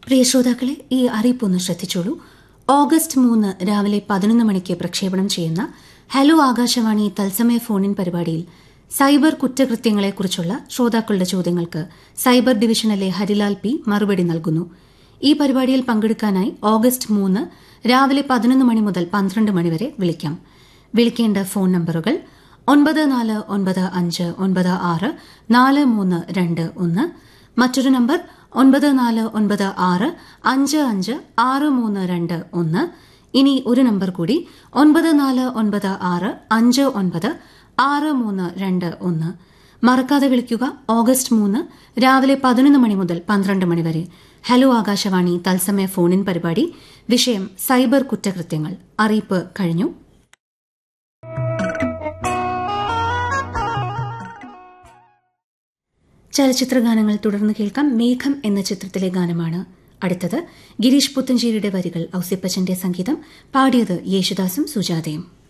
പ്രിയ ശ്രോതാക്കളെ, ഈ അറിയിപ്പൊന്ന് ശ്രദ്ധിച്ചോളൂ. ഓഗസ്റ്റ് 3 രാവിലെ 11 മണിക്ക് പ്രക്ഷേപണം ചെയ്യുന്ന ഹലോ ആകാശവാണി തത്സമയ ഫോണിൻ പരിപാടിയിൽ സൈബർ കുറ്റകൃത്യങ്ങളെക്കുറിച്ചുള്ള ശ്രോതാക്കളുടെ ചോദ്യങ്ങൾക്ക് സൈബർ ഡിവിഷനിലെ ഹരിലാൽ പി മറുപടി നൽകുന്നു. ഈ പരിപാടിയിൽ പങ്കെടുക്കാനായി ഓഗസ്റ്റ് 3 രാവിലെ 11 മണി മുതൽ 12 മണി വരെ വിളിക്കാം. വിളിക്കേണ്ട ഫോൺ നമ്പറുകൾ 9495964321, മറ്റൊരു നമ്പർ 9496556321. ഇനി ഒരു നമ്പർ കൂടി 9496596321. മറക്കാതെ വിളിക്കുക. ഓഗസ്റ്റ് 3 രാവിലെ 11 മണി മുതൽ 12 മണി വരെ. ഹലോ ആകാശവാണി തത്സമയ ഫോണിൻ പരിപാടി. വിഷയം സൈബർ കുറ്റകൃത്യങ്ങൾ. അറിയിപ്പ് കഴിഞ്ഞു. ചലച്ചിത്ര ഗാനങ്ങൾ തുടർന്ന് കേൾക്കാം. മേഘം എന്ന ചിത്രത്തിലെ ഗാനമാണ് അടുത്തത്. ഗിരീഷ് പുത്തഞ്ചേരിയുടെ വരികൾ, ഔസിപ്പച്ചന്റെ സംഗീതം, പാടിയത് യേശുദാസും സുജാതയും.